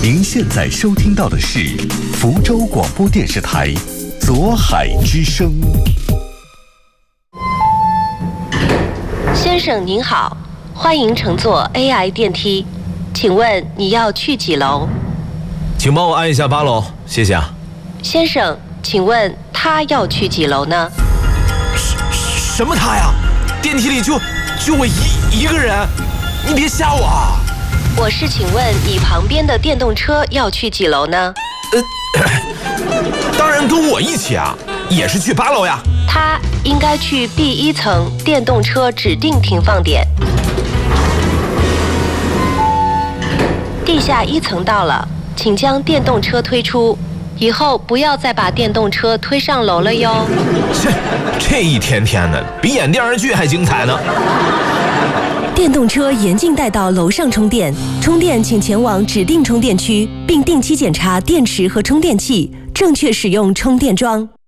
您现在收听到的是福州广播电视台左海之声。 先生您好，欢迎乘坐 AI 电梯，请问你要去几楼？ 请帮我按一下8楼，谢谢啊。 先生，请问他要去几楼呢？ 什么他呀？电梯里就我一个人，你别吓我啊！ 我是请问你旁边的电动车要去几楼呢？ 当然跟我一起啊，也是去8楼呀。 他应该去第1层电动车指定停放点。地下1层到了，请将电动车推出，以后不要再把电动车推上楼了哟。 这一天天的，比演电视剧还精彩呢。 电动车严禁带到楼上充电，充电请前往指定充电区，并定期检查电池和充电器，正确使用充电桩。